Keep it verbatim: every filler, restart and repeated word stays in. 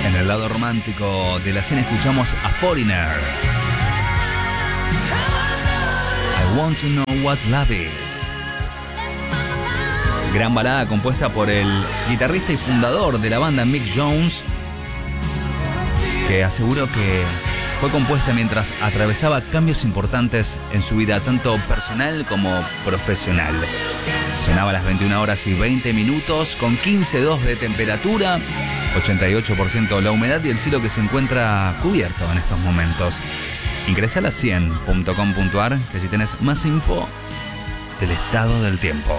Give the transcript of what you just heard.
En el lado romántico de la escena escuchamos a Foreigner. I Want to Know What Love Is. Gran balada compuesta por el guitarrista y fundador de la banda Mick Jones, que aseguró que fue compuesta mientras atravesaba cambios importantes en su vida, tanto personal como profesional. Sonaba a las veintiuna horas y veinte minutos, con quince coma dos de temperatura, ochenta y ocho por ciento la humedad y el cielo que se encuentra cubierto en estos momentos. Ingresa a la cien punto com punto ar, que allí tenés más info del estado del tiempo.